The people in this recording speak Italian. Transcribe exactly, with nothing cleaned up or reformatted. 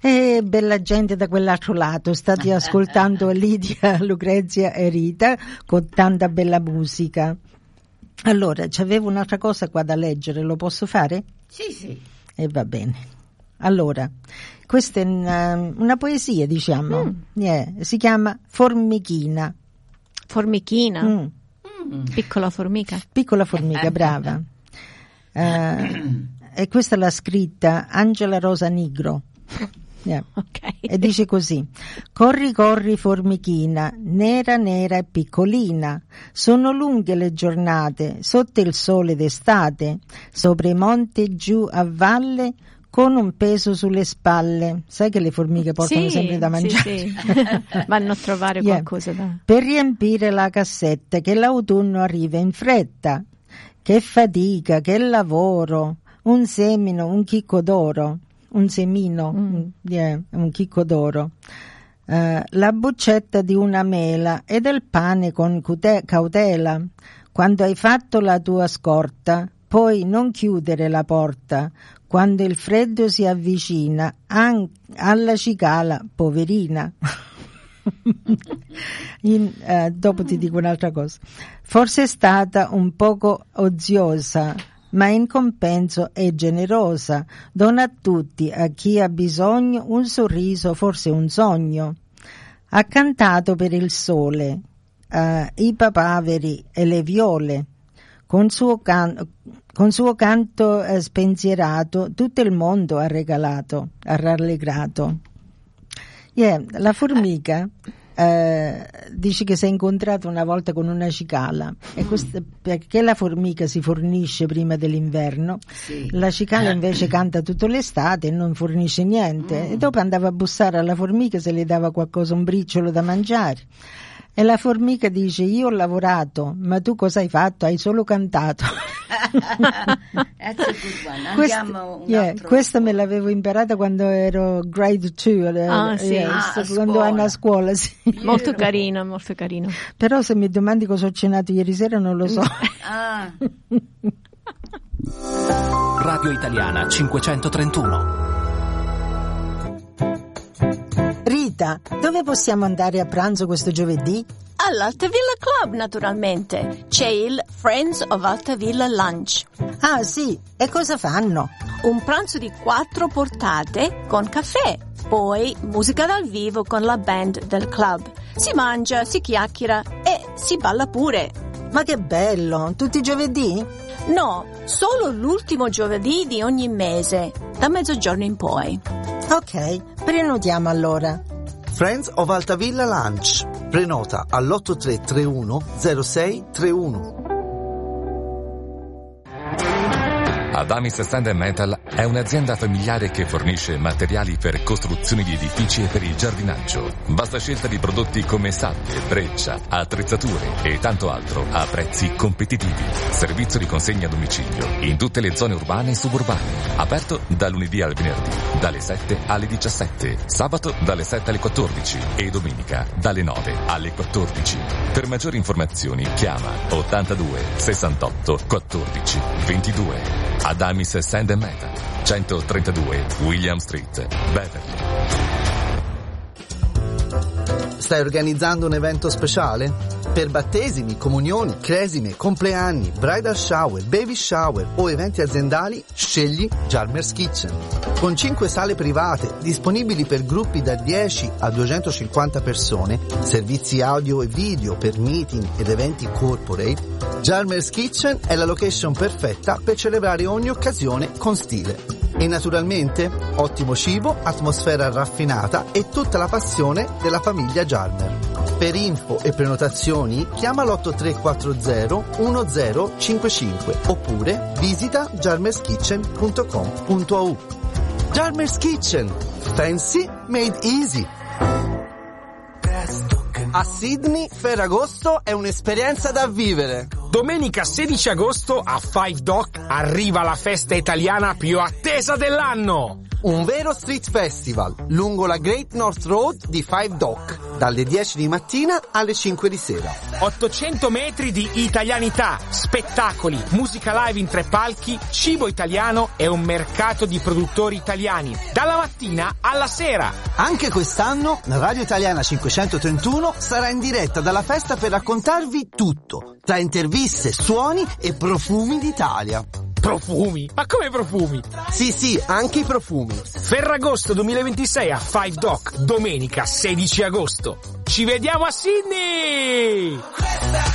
E bella gente da quell'altro lato, state ascoltando Lidia, Lucrezia e Rita con tanta bella musica. Allora, c'avevo un'altra cosa qua da leggere, lo posso fare? Sì, sì. E va bene. Allora, questa è una, una poesia, diciamo, mm. yeah, si chiama Formichina. Formichina? Mm. Mm. Piccola formica. Piccola formica, brava. Uh, e questa l'ha scritta Angela Rosa Nigro. Yeah. Okay. E dice così: corri corri formichina, nera nera e piccolina, sono lunghe le giornate sotto il sole d'estate, sopra i monti e giù a valle con un peso sulle spalle. Sai che le formiche portano sì, sempre da mangiare? Sì, sì. Vanno a trovare yeah. qualcosa da... per riempire la cassetta, che l'autunno arriva in fretta. Che fatica, che lavoro, un semino, un chicco d'oro. Un semino, mm. yeah, un chicco d'oro, uh, la boccetta di una mela e del pane con cute- cautela. Quando hai fatto la tua scorta, poi non chiudere la porta. Quando il freddo si avvicina, an- alla cicala, poverina. In, uh, dopo ti dico un'altra cosa. Forse è stata un poco oziosa, ma in compenso è generosa, dona a tutti, a chi ha bisogno, un sorriso, forse un sogno. Ha cantato per il sole, uh, i papaveri e le viole, con suo, can- con suo canto eh, spensierato, tutto il mondo ha regalato, ha rallegrato. Yeah, la formica eh, dice che si è incontrata una volta con una cicala, e questa, perché la formica si fornisce prima dell'inverno, sì. La cicala invece canta tutta l'estate e non fornisce niente, mm. e dopo andava a bussare alla formica se le dava qualcosa, un briciolo da mangiare. E la formica dice: io ho lavorato, ma tu cosa hai fatto? Hai solo cantato. Questa, yeah, questa me l'avevo imparata quando ero grade two, ah, sì. yeah, ah, quando ero a scuola, sì. Molto carino, molto carino. Però se mi domandi cosa ho cenato ieri sera non lo so. Ah. Radio Italiana cinquecentotrentuno. Rita, dove possiamo andare a pranzo questo giovedì? All'Altavilla Club, naturalmente. C'è il Friends of Altavilla Lunch. Ah, sì. E cosa fanno? Un pranzo di quattro portate con caffè. Poi musica dal vivo con la band del club. Si mangia, si chiacchiera e si balla pure. Ma che bello! Tutti i giovedì? No, solo l'ultimo giovedì di ogni mese, da mezzogiorno in poi. Ok, prenotiamo allora. Friends of Altavilla Lunch. Prenota all'otto tre tre uno zero sei tre uno. Adamis Sand and Metal è un'azienda familiare che fornisce materiali per costruzioni di edifici e per il giardinaggio. Vasta scelta di prodotti come sabbie, breccia, attrezzature e tanto altro a prezzi competitivi. Servizio di consegna a domicilio in tutte le zone urbane e suburbane. Aperto da lunedì al venerdì, dalle sette alle diciassette, sabato dalle sette alle quattordici e domenica dalle nove alle quattordici. Per maggiori informazioni chiama ottantadue sessantotto quattordici ventidue. Adamis Sand and Metal, centotrentadue William Street, Beverly. Stai organizzando un evento speciale? Per battesimi, comunioni, cresime, compleanni, bridal shower, baby shower o eventi aziendali, scegli Jarmer's Kitchen. Con cinque sale private disponibili per gruppi da dieci a duecentocinquanta persone, servizi audio e video per meeting ed eventi corporate, Jarmer's Kitchen è la location perfetta per celebrare ogni occasione con stile. E naturalmente ottimo cibo, atmosfera raffinata e tutta la passione della famiglia Jarmer. Per info e prenotazioni chiama l'otto tre quattro zero uno zero cinque cinque oppure visita jarmerskitchen punto com punto a u. Jarmer's Kitchen, fancy made easy. A Sydney, Ferragosto è un'esperienza da vivere. Domenica sedici agosto a Five Dock arriva la festa italiana più attesa dell'anno. Un vero street festival lungo la Great North Road di Five Dock. dalle dieci di mattina alle cinque di sera. ottocento metri di italianità, spettacoli, musica live in tre palchi, cibo italiano e un mercato di produttori italiani, dalla mattina alla sera. Anche quest'anno la Radio Italiana cinquecentotrentuno sarà in diretta dalla festa per raccontarvi tutto, tra interviste, suoni e profumi d'Italia. Profumi? Ma come profumi? Sì, sì, anche i profumi. Ferragosto duemilaventisei a Five Dock, domenica sedici agosto. Ci vediamo a Sydney!